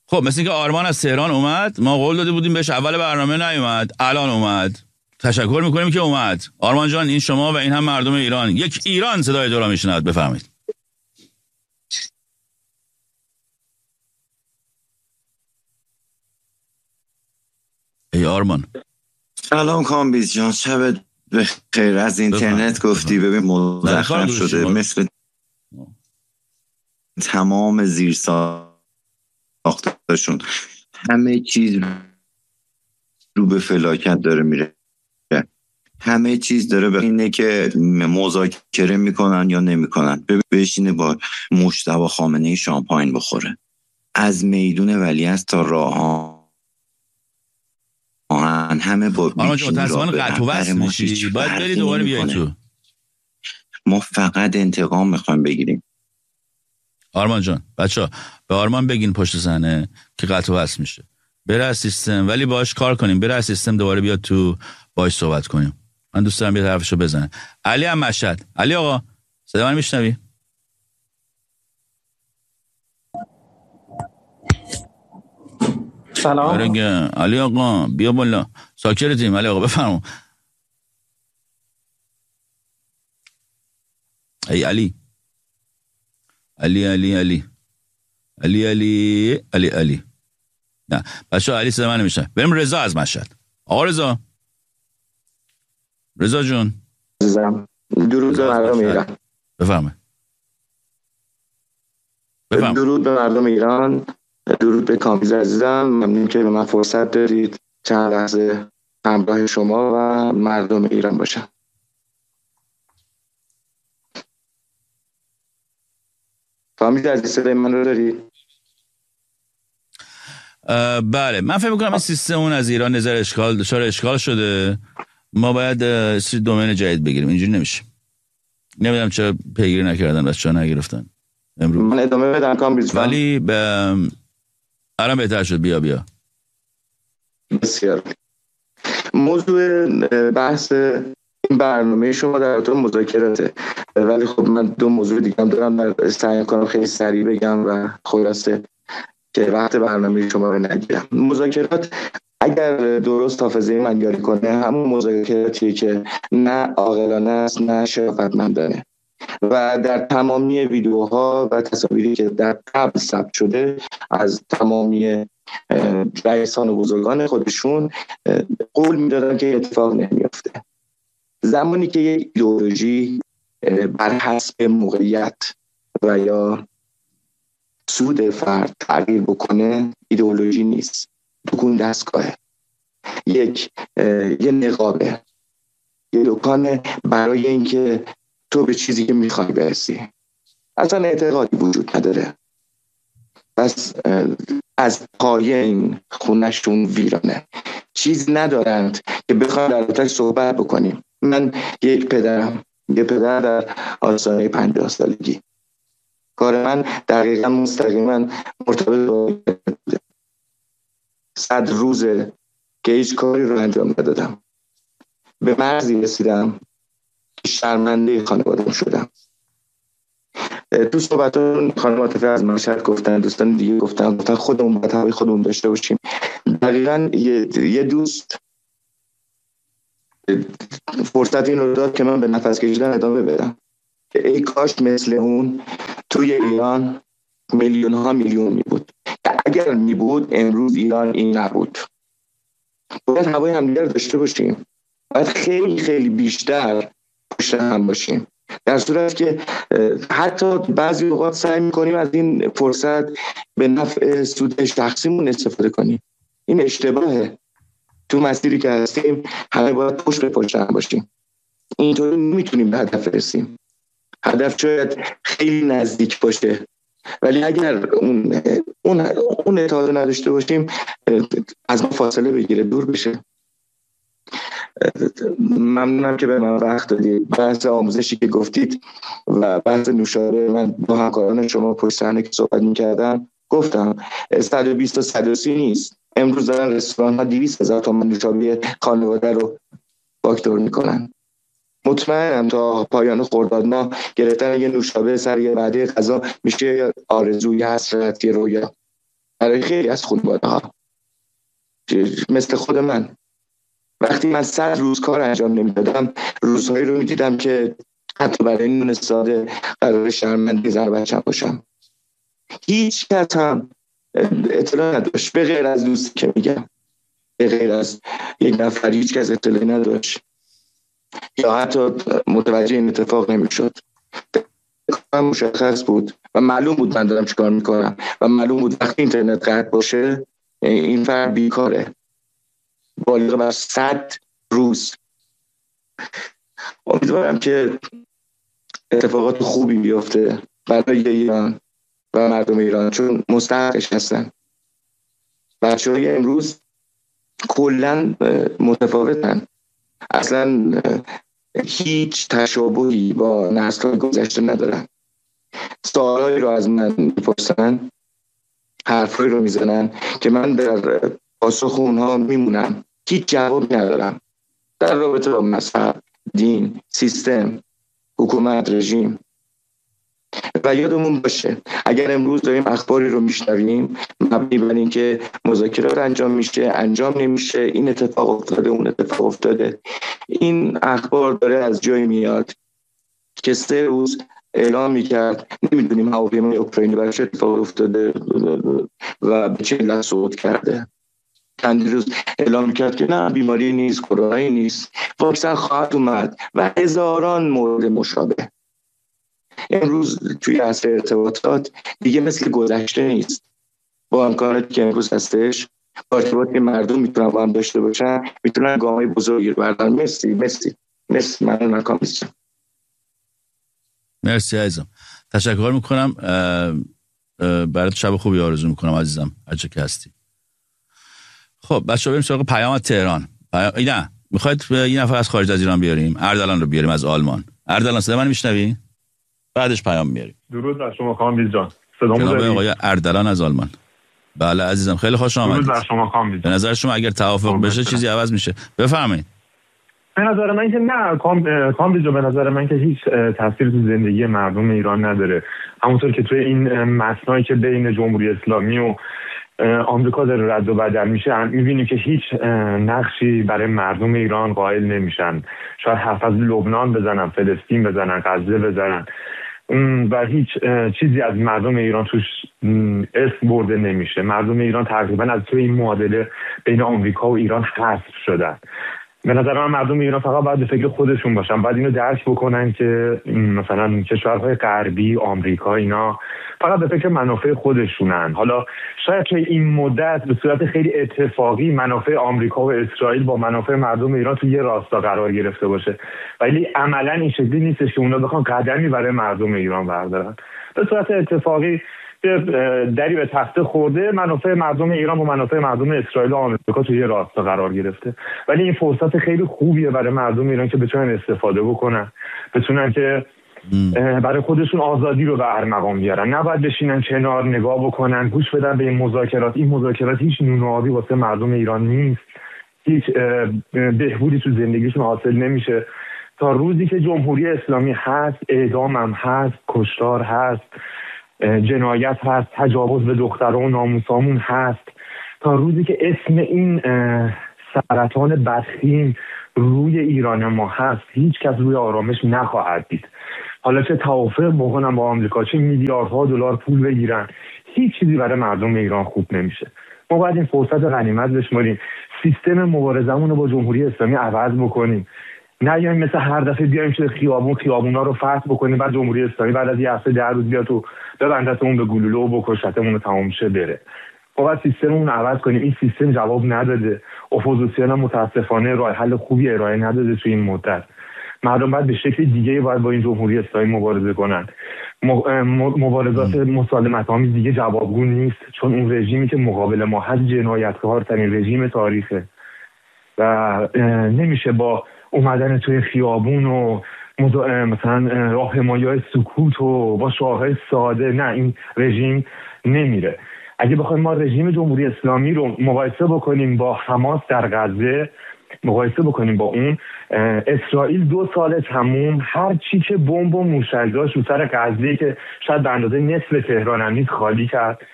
خب مثل اینکه آرمان از تهران اومد، ما قول داده بودیم بهش اول برنامه نیومد، الان اومد. تشکر میکنیم که اومد. آرمان جان این شما و این هم مردم ایران، یک ایران صدای تو را میشنود. بفرمایید. ای آرمان. سلام کامبیز جان، شبت بخیر. از اینترنت گفتی ببین مزخرف شده مثل تمام زیر ساختشون، همه چیز رو به فلاکت داره میره، همه چیز داره به اینه که مذاکره میکنن یا نمیکنن. بشینه با مجتبی خامنه‌ای شامپاین بخوره، از میدون ولیعصر تا راه همه با بیچون متاسفانه قطع و وصل میشی، باید بری دوباره بیای تو. ما فقط انتقام میخوایم بگیریم. آرمان جان بچه‌ها به آرمان بگین پشت صحنه که قطع و وصل میشه، بره از سیستم، ولی باهاش کار کنیم، بره از سیستم دوباره بیاد تو، باهاش صحبت کنیم. من دوست دارم یه طرفشو بزنه. علی هم مشهد. علی آقا صدا من میشنوی؟ سلام علی آقا بیا بالا. ساکرتیم علی آقا بفرما. ای علی علی علی علی علی علی علی علی نه بچه علی صدا من نمیشه. بریم رضا از مشهد. آقا رضا. رضا جون درود به مردم ایران. بفرمایید. درود به مردم ایران، درود به کامبیز عزیزم. ممنون که به من فرصت دادید چند لحظه همراه شما و مردم ایران باشم. کامبیز عزیز صدای من رو دارید؟ بله من فکر می‌کنم این سیستم اون از ایران نظر اشکال شده. ما باید سری دومین جدید بگیریم، اینجوری نمیشه. نمیدونم چرا پیگیری نکردن، از چرا نگرفتن امروز. من ادامه بدم کامبیز، ولی الان بهتر شد. بیا بسیار. موضوع بحث این برنامه شما در رابطه مذاکراته، ولی خب من دو موضوع دیگه هم دارم، سعی کنم خیلی سریع بگم و خلاصه که وقت برنامه شما رو نگیرم. مذاکرات اگر درست حافظه من یاری کنه همون مذاکراتیه که نه عاقلانه است نه شرافتمندانه و در تمامی ویدیوها و تصاویری که در قبل ثبت شده از تمامی رئیسان و بزرگان خودشون قول میدادن که اتفاق نمیافته. زمانی که یک ایدئولوژی بر حسب موقعیت و یا سود فرد تغییر بکنه، ایدئولوژی نیست، دکون دستگاهه، یه نقابه، یه دکانه برای اینکه تو به چیزی که میخوای برسی. اصلا اعتقادی وجود نداره. بس از پایه این خونشون ویرانه، چیز ندارند که بخوام در رابطه‌اش صحبت بکنیم. من یه پدر در آستانه 50 سالگی، کار من دقیقا مستقیما مرتبط با 100 روزه که هیچ کاری رو انجام ندادم. به مرزی رسیدم که شرمنده خانواده‌ام شدم. تو صحبتون خانم عاطفه از مشهد گفتن، دوستان دیگه گفتن خودمون باید هوای خودمون داشته باشیم. دقیقا یه دوست فرصت این رو داد که من به نفس کشیدن ادامه بدم. ای کاش مثل اون توی ایران میلیون ها میلیون می بود. اگر می بود امروز ایران این نبود. باید هوای همدیگر داشته باشیم، باید خیلی خیلی بیشتر پشت هم باشیم. در صورت که حتی بعضی اوقات سعی میکنیم از این فرصت به نفع سود شخصیمون استفاده کنیم. این اشتباهه. تو مسیری که هستیم همه باید پشت به پشت هم باشیم. اینطوری نمیتونیم به هدف برسیم. هدف شاید خیلی نزدیک باشه، ولی اگر اون اتحاد نداشته باشیم از ما فاصله بگیره، دور بشه. ممنونم که به من وقت دادید. بحث آموزشی که گفتید و بحث نوشابه، من با همکاران شما پشت صحنه که صحبت می‌کردم گفتم 120 تا 130 نیست. امروز دارن رستوران‌ها 200,000 تومان نوشابه خانواده رو فاکتور میکنن. مطمئنم تا پایان خرداد ماه گرفتن یه نوشابه سر یه وعده غذا میشه آرزوی، حسرت، رویا. برای خیلی از خانواده‌ها مثل خود من، وقتی من 100 روز کار انجام نمیدادم، روزهایی رو میدیدم که حتی برای نون ساده قرار شرمنده زن و بچه‌م باشم. هیچ کس هم اطلاع نداشت به غیر از دوستی که میگم، به غیر از یک نفر هیچ کس اطلاعی نداشت یا حتی متوجه این اتفاق نمیشد. من مشخص بود و معلوم بود من دارم چیکار میکنم و معلوم بود وقتی اینترنت قطع باشه این فرد بیکاره. بالغ بر 100 روز. امیدوارم که اتفاقات خوبی بیفته برای ایران و مردم ایران، چون مستحقش هستن. بچه‌های امروز کلاً متفاوتن، اصلا هیچ تشابهی با نسل‌های گذشته ندارن. سوالایی رو از من میپرسن، حرفایی رو میزنن که من در پاسخ اونها میمونم، هیچ جواب ندارم در رابطه با مذهب، دین، سیستم، حکومت، رژیم. و یادمون باشه اگر امروز داریم اخباری رو میشنویم مبنی بر این که مذاکرات انجام میشه، انجام نمیشه، این اتفاق افتاده، اون اتفاق افتاده، این اخبار داره از جایی میاد که 3 روز اعلام میکرد نمیدونیم هواپیمای اوکراینی براش اتفاق افتاده و به چه علت صعود کرده. چند روز اعلام میکرد که نه بیماری نیست، کرونایی نیست، واکسن خواهد اومد و هزاران مورد مشابه. امروز توی عصر ارتباطات دیگه مثل گذشته نیست. با امکاناتی که امروز هستش، با ارتباطی که مردم میتونن با هم داشته باشن، میتونن گامای بزرگی رو بردارن. مرسی من کامیستم. مرسی عزیزم، تشکر میکنم. برات شب خوبی آرزو میکنم عزیزم هر جا که هستی. خب بچه‌ها بریم سراغ پیام تهران. نه میخواید یه نفر از خارج از ایران بیاریم، اردلان رو بیاریم از آلمان. اردلان صدا من میشنوی؟ بعدش پیام میاریم. درود بر شما کامبیز جان. صدامو داری؟ جناب آقای اردلان از آلمان. بله عزیزم خیلی خوش آمدید. درود بر شما کامبیز. به نظر شما اگر توافق بشه چیزی عوض میشه؟ بفرمایید. به نظر من که نه کامبیز جان، به نظر من که هیچ تاثیری تو زندگی مردم ایران نداره. همونطور که توی این متنایی که بین جمهوری اسلامی و آمریکا داره رد و بدل میشه میبینیم که هیچ نقشی برای مردم ایران قائل نمیشن. شاید حرف از لبنان بزنن، فلسطین بزنن، غزه بزنن و هیچ چیزی از مردم ایران توش اسم برده نمیشه. مردم ایران تقریبا از توی این معادله بین آمریکا و ایران حذف شدن. به نظر من مردم ایران فقط باید به فکر خودشون باشن، باید اینو درک بکنن که مثلا کشورهای غربی، آمریکا، اینا فقط به فکر منافع خودشونن. حالا شاید توی این مدت به صورت خیلی اتفاقی منافع آمریکا و اسرائیل با منافع مردم ایران توی یه راستا قرار گرفته باشه، ولی عملا این شکلی نیستش که اونا بخوان قدمی برای مردم ایران بردارن. به صورت اتفاقی دری به تخته خورده، منافع مردم ایران با منافع مردم اسرائیل و آمریکا توی راستا قرار گرفته. ولی این فرصت خیلی خوبیه برای مردم ایران که بتونن استفاده بکنن، بتونن که برای خودشون آزادی رو به ارمغان بیارن. نباید بشینن کنار نگاه بکنن، گوش بدن به این مذاکرات. این مذاکرات هیچ نون و آبی واسه مردم ایران نیست، هیچ بهبودی تو زندگیشون حاصل نمیشه. تا روزی که جمهوری اسلامی هست، اعدام هم هست، کشتار هست، جنایت هست، تجاوز به دختران و ناموسامون هست، تا روزی که اسم این سرطان بدخیم روی ایران ما هست، هیچ کس روی آرامش نخواهد دید. حالا چه توافق بکنن با آمریکا، چه میلیاردها دلار پول بگیرن، هیچ چیزی برای مردم ایران خوب نمیشه. ما باید این فرصت غنیمت بشماریم، سیستم مبارزمون رو با جمهوری اسلامی عوض بکنیم. نه یعنی مثل هر دفعه بیایم چه خیابونا رو فتح بکنیم، بعد جمهوری اسلامی بعد از یه هفته 10 روز بیاد تو ببندتمون به گلوله و بکشتمون و تمام شه بره. ما باید سیستممون عوض کنیم. این سیستم جواب نداده. اپوزیسیون هم متاسفانه راه حل خوبی ارائه نداده تو این مدت. مردم باید به شکل دیگه باید با این جمهوری اسلامی مبارزه کنن. مبارزات مسالمت‌آمیز دیگه جوابگو نیست، چون اون رژیمی که مقابل ما هست جنایتکارترین رژیم تاریخه و نمیشه با اومدن توی خیابون و مثلا راهپیمایی‌های سکوت و با شعارهای ساده، نه این رژیم نمیره. اگه بخوایم ما رژیم جمهوری اسلامی رو مقایسه بکنیم با حماس در غزه، مقایسه بکنیم با اون، اسرائیل 2 سال تموم هر چی که بمب و موشک داشت رو سر غزه که شاید به اندازه نصف تهران هم نیست خالی کرد.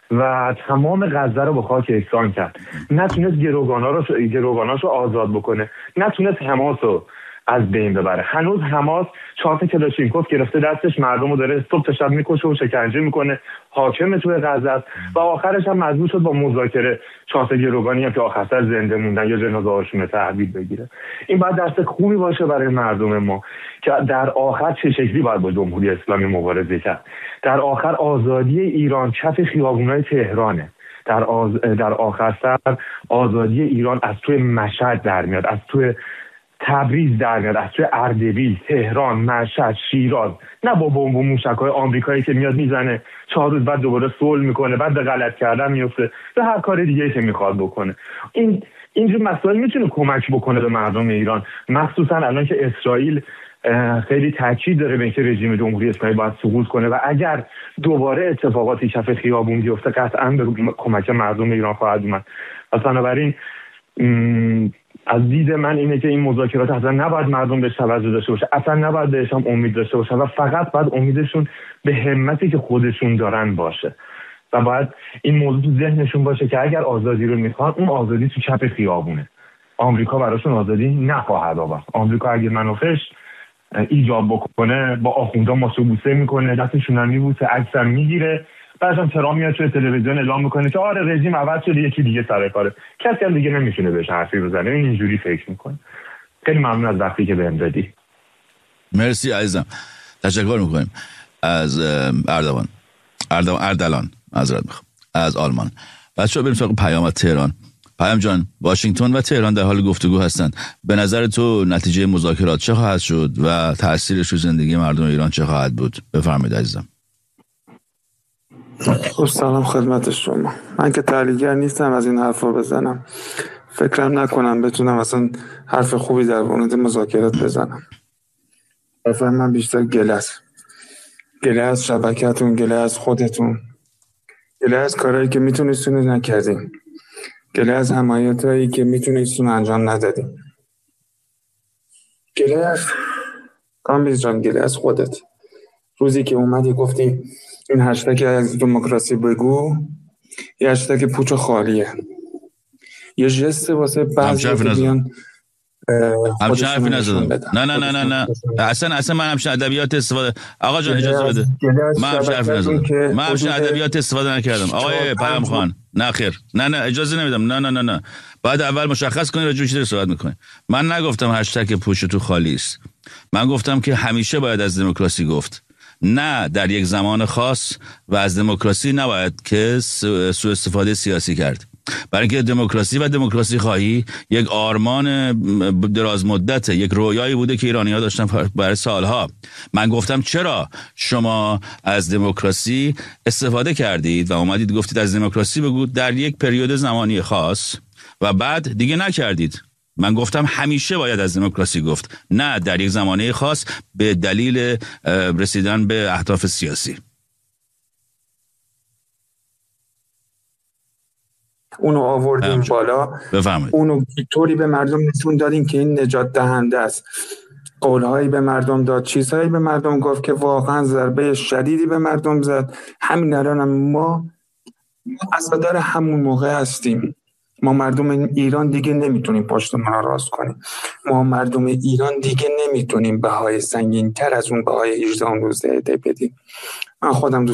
و تمام غزه رو با خاک یکسان کرد. نتونست گروگاناشو آزاد بکنه، نتونست حماس رو از بین ببره. هنوز حماس 4 کلاشینکوف گرفته دستش، مردم رو داره صبح تا شب میکشه و شکنجه میکنه، حاکم توی غزه است و آخرش هم مجبور شد با مذاکره 4 گروگانی هم که آخر سر زنده موندن یا جنازه هاشون تحویل بگیره. این باید درس خوبی باشه برای مردم ما که در آخر چه شکلی باید با جمهوری اسلامی مبارزه کرد. در آخر آزادی ایران کف خیابونای تهرانه. در آخر سر آزادی ایران از توی مشهد در میاد، از توی تبریز در میاد، از توی اردبیل، تهران، مشهد، شیراز، نه با بمب و موشک‌های آمریکایی که میاد میزنه 4 روز بعد دوباره صلح میکنه، بعد به غلط کردن میفته یا هر کار دیگه‌ای که میخواد بکنه. اینجور مسائل میتونه کمک بکنه به مردم ایران، مخصوصا الان که اسرائیل خیلی تاکید داره به اینکه رژیم جمهوری اسلامی باید سقوط کنه و اگر دوباره اتفاقاتی کف خیابون بیفته قطعاً به کمک مردم ایران خواهد اومد. بنابراین از دید من اینه که این مذاکرات اصلا نباید مردم بهش توجه داشته باشه، اصلا نباید بهش هم امید داشته باشه و فقط باید امیدشون به همتی که خودشون دارن باشه و باید این موضوع تو ذهنشون باشه که اگر آزادی رو میخوان، اون آزادی تو کف خیابونه. آمریکا براشون آزادی نخواهد آورد. آمریکا اگه منافعش ایجاب بکنه با آخوندا ماسوبوسه میکنه، دستشون هم میبوسه، عکسم میگیره، بعدم ترام میاد توی تلویزیون اعلام میکنه که آره رژیم عوض شده، یکی دیگه سر کاره، کسی هم دیگه نمیتونه بهش حرفی بزنه. اینجوری فکر میکنه. خیلی ممنون از وقتی که بهم دادی. مرسی عزیزم، تشکر میکنیم از اردلان معذرت میخوام از آلمان. بچه‌ها بریم سراغ پیام از تهران. پیام جان، واشنگتن و تهران در حال گفتگو هستند. به نظر تو نتیجه مذاکرات چه خواهد شد و تأثیرش رو زندگی مردم ایران چه خواهد بود؟ بفرمایید عزیزم. خب سلام خدمت شما. من که تحلیلگر نیستم از این حرفا بزنم، فکرم نکنم بتونم اصلا حرف خوبی در مورد مذاکرات بزنم. حرفم من بیشتر گله از شبکتون، گله از خودتون، گله از کارهایی که میتونستون نکردیم، گله از حمایتایی که میتونستون انجام ندادیم، گله از کامبیز جان، گله از خودت. روزی که اومدی گفتی این هشتگ از دموکراسی بگو، یه هشتگ پوچ و خالیه، یه جست واسه بعضی که بیان همچنین حرفی نزدم. نه اصلا من همچنین ادبیات استفاده. آقا جان اجازه بده، من همچنین حرفی نزدم، من همچنین ادبیات استفاده نکردم. آقای پیام خان نه خیر، نه اجازه نمیدم. نه باید اول مشخص کنی راجع به چی صحبت میکنی. من نگفتم هشتگ پوچ تو خالی است، من گفتم که همیشه باید از دموکراسی گفت، نه در یک زمان خاص، و از دموکراسی نباید که سوء استفاده سیاسی کرد. برای اینکه دموکراسی و دموکراسی خواهی یک آرمان دراز مدته، یک رویایی بوده که ایرانی‌ها داشتن برای سالها. من گفتم چرا شما از دموکراسی استفاده کردید و اومدید گفتید از دموکراسی بگو در یک پریود زمانی خاص و بعد دیگه نکردید. من گفتم همیشه باید از دموکراسی گفت، نه در یک زمانه خاص به دلیل رسیدن به اهداف سیاسی. اونو آوردیم بالا، بفهمید. اونو طوری به مردم نشون دادیم که این نجات دهنده است. قولهایی به مردم داد، چیزهایی به مردم گفت که واقعا ضربه شدیدی به مردم زد. همین الان ما عزادار همون موقع هستیم. ما مردم ایران دیگه نمیتونیم پشت ما راست کنیم. ما مردم ایران دیگه نمیتونیم بهای سنگین تر از اون بهای 18 روزه بدیم. من خودم